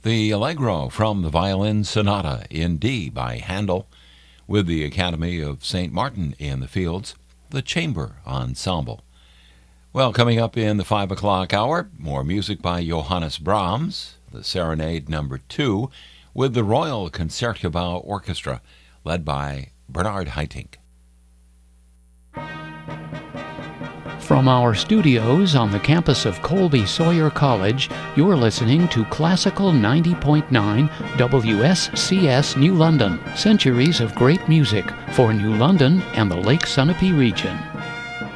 the Allegro from the Violin Sonata in D by Handel, with the Academy of St. Martin in the Fields, the Chamber Ensemble. Well, coming up in the 5 o'clock hour, more music by Johannes Brahms, the Serenade No. 2, with the Royal Concertgebouw Orchestra, led by Bernard Haitink. From our studios on the campus of Colby Sawyer College, you're listening to Classical 90.9 WSCS New London, centuries of great music for New London and the Lake Sunapee region.